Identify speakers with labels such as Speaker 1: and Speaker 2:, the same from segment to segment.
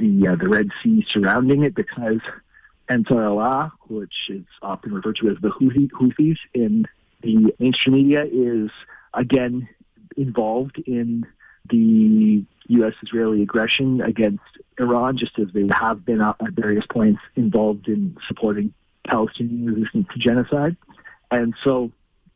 Speaker 1: the Red Sea surrounding it, because Ansarallah, which is often referred to as the Houthis in the mainstream media, is again involved in the U.S.-Israeli aggression against Iran, just as they have been at various points involved in supporting Palestinian resistance to genocide. And so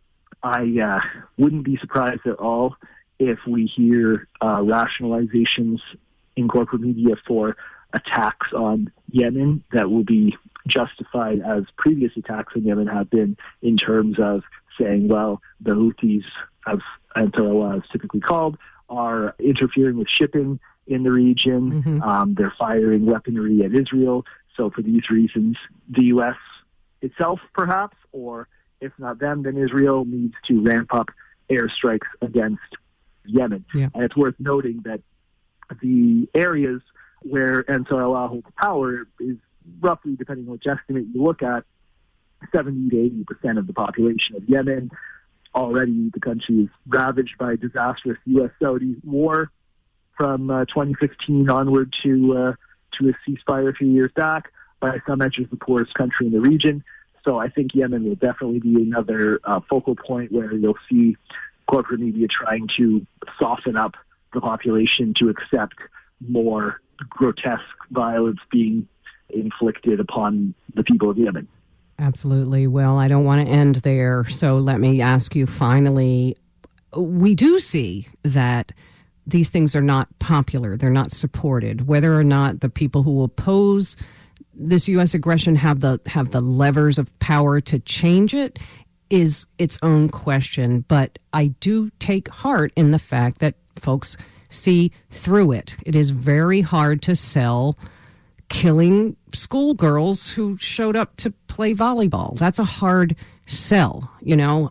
Speaker 1: I wouldn't be surprised at all if we hear rationalizations in corporate media for attacks on Yemen that will be justified as previous attacks on Yemen have been, in terms of saying, well, the Houthis, as Ansarallah is typically called, are interfering with shipping in the region.
Speaker 2: Mm-hmm.
Speaker 1: They're firing weaponry at Israel. So for these reasons, the U.S. itself, perhaps, or if not them, then Israel needs to ramp up airstrikes against Yemen.
Speaker 2: Yeah.
Speaker 1: And it's worth noting that the areas where Ansarallah holds power is roughly, depending on which estimate you look at, 70 to 80% of the population of Yemen. Already the country is ravaged by a disastrous U.S.-Saudi war from 2015 onward to a ceasefire a few years back. By some measures, the poorest country in the region. So I think Yemen will definitely be another focal point where you'll see corporate media trying to soften up the population to accept more grotesque violence being inflicted upon the people of Yemen.
Speaker 2: Absolutely. Well, I don't want to end there, so let me ask you finally, we do see that these things are not popular, they're not supported. Whether or not the people who oppose this U.S. aggression have the levers of power to change it is its own question. But I do take heart in the fact that folks see through it. It is very hard to sell killing schoolgirls who showed up to play volleyball. That's a hard sell, you know.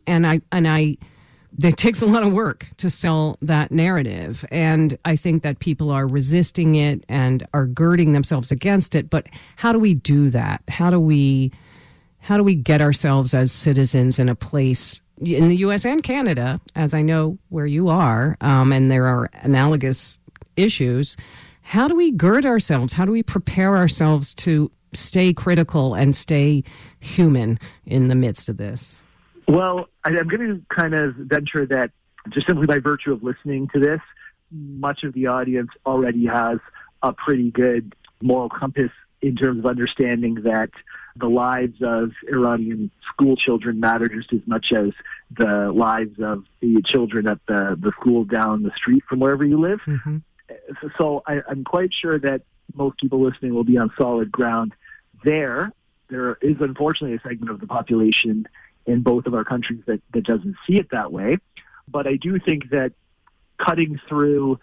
Speaker 2: It takes a lot of work to sell that narrative. And I think that people are resisting it and are girding themselves against it. But how do we do that? How do we get ourselves as citizens in a place in the U.S. and Canada, as I know where you are, and there are analogous issues. How do we gird ourselves? How do we prepare ourselves to stay critical and stay human in the midst of this?
Speaker 1: Well, I'm going to kind of venture that just simply by virtue of listening to this, much of the audience already has a pretty good moral compass in terms of understanding that the lives of Iranian school children matter just as much as the lives of the children at the school down the street from wherever you live.
Speaker 2: Mm-hmm.
Speaker 1: So I'm quite sure that most people listening will be on solid ground there. There is unfortunately a segment of the population in both of our countries that doesn't see it that way. But I do think that cutting through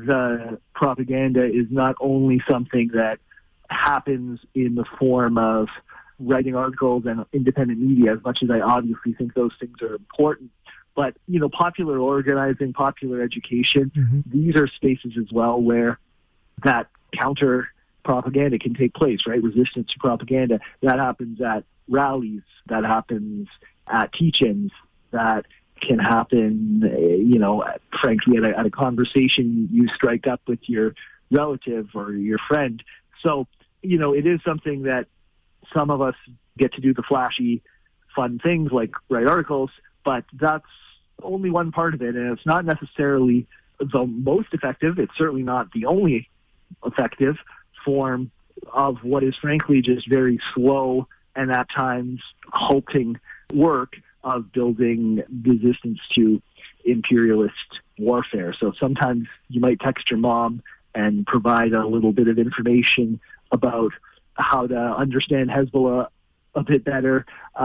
Speaker 1: the propaganda is not only something that happens in the form of writing articles and independent media, as much as I obviously think those things are important. But, you know, popular organizing, popular education,
Speaker 2: mm-hmm.
Speaker 1: these are spaces as well where that counter propaganda can take place, right? Resistance to propaganda. That happens at rallies. That happens at teach-ins. That can happen, you know, frankly, at a conversation you strike up with your relative or your friend. So, you know, it is something that some of us get to do the flashy, fun things like write articles, but that's only one part of it, and it's not necessarily the most effective. It's certainly not the only effective form of what is frankly just very slow and at times halting work of building resistance to imperialist warfare. So sometimes you might text your mom and provide a little bit of information about how to understand Hezbollah a bit better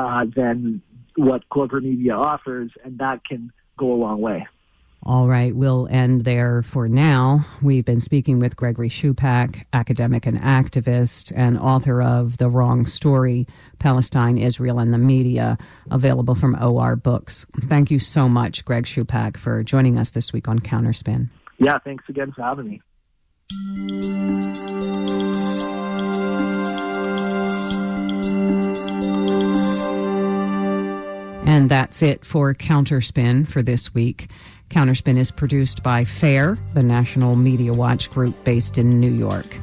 Speaker 1: than what corporate media offers, and that can go a long way.
Speaker 2: All right, we'll end there for now. We've been speaking with Gregory Shupak, academic and activist, and author of The Wrong Story, Palestine, Israel, and the Media, available from OR Books. Thank you so much, Greg Shupak, for joining us this week on Counterspin.
Speaker 1: Yeah, thanks again for having me.
Speaker 2: And that's it for Counterspin for this week. Counterspin is produced by FAIR, the National Media Watch group based in New York.